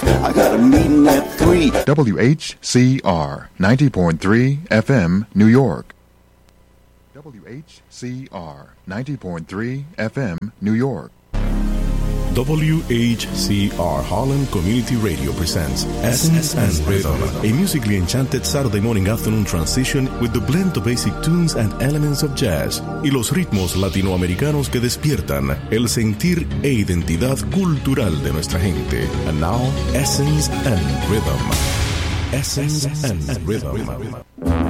I got a meeting at 3. WHCR 90.3 FM, New York. WHCR 90.3 FM, New York. WHCR Harlem Community Radio presents Essence and Rhythm, a musically enchanted Saturday morning afternoon transition with the blend of basic tunes and elements of jazz y los ritmos latinoamericanos que despiertan el sentir e identidad cultural de nuestra gente. And now, Essence and Rhythm. Essence and Rhythm.